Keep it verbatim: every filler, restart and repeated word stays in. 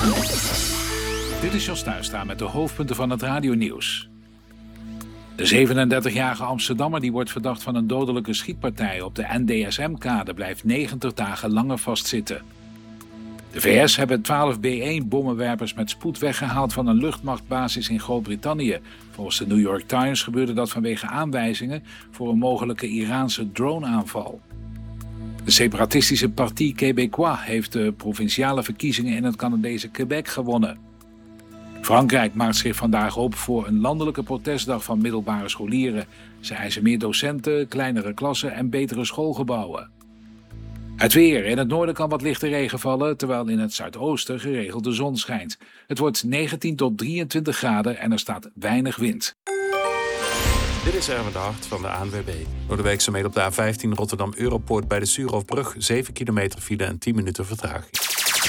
Dit is Jos Tuistra met de hoofdpunten van het radionieuws. De zevenendertigjarige Amsterdammer die wordt verdacht van een dodelijke schietpartij op de N D S M-kade blijft negentig dagen langer vastzitten. De V S hebben twaalf B één bommenwerpers met spoed weggehaald van een luchtmachtbasis in Groot-Brittannië. Volgens de New York Times gebeurde dat vanwege aanwijzingen voor een mogelijke Iraanse droneaanval. De separatistische Parti Québécois heeft de provinciale verkiezingen in het Canadese Quebec gewonnen. Frankrijk maakt zich vandaag op voor een landelijke protestdag van middelbare scholieren. Ze eisen meer docenten, kleinere klassen en betere schoolgebouwen. Het weer. In het noorden kan wat lichte regen vallen, terwijl in het zuidoosten geregeld de zon schijnt. Het wordt negentien tot drieëntwintig graden en er staat weinig wind. Dit is Erwin de Hart van de A N W B. Door de werkzaamheden op de A vijftien Rotterdam-Europoort bij de Suurhofbrug zeven kilometer file en tien minuten vertraging.